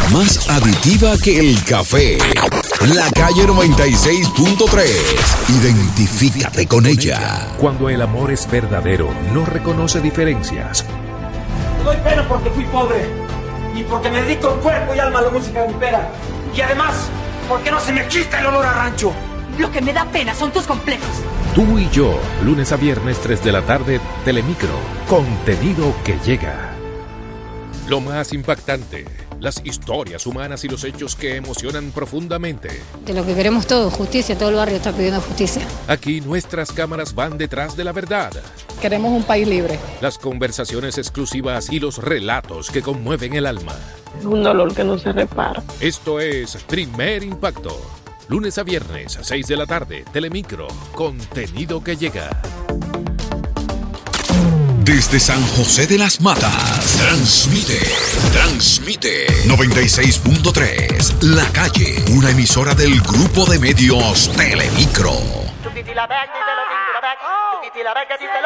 más aditiva que el café. La Calle 96.3. Identifícate con ella. Cuando el amor es verdadero, no reconoce diferencias. Me doy pena porque fui pobre y porque me dedico en cuerpo y alma a la música grupera. Y además, porque no se me quita el olor a rancho. Lo que me da pena son tus complejos. Tú y yo, lunes a viernes 3 de la tarde, Telemicro. Contenido que llega. Lo más impactante, las historias humanas y los hechos que emocionan profundamente. De lo que queremos todos, justicia, todo el barrio está pidiendo justicia. Aquí nuestras cámaras van detrás de la verdad. Queremos un país libre. Las conversaciones exclusivas y los relatos que conmueven el alma. Es un dolor que no se repara. Esto es Primer Impacto. Lunes a viernes a 6 de la tarde, Telemicro. Contenido que llega. Desde San José de las Matas, transmite 96.3, La Calle, una emisora del grupo de medios Telemicro.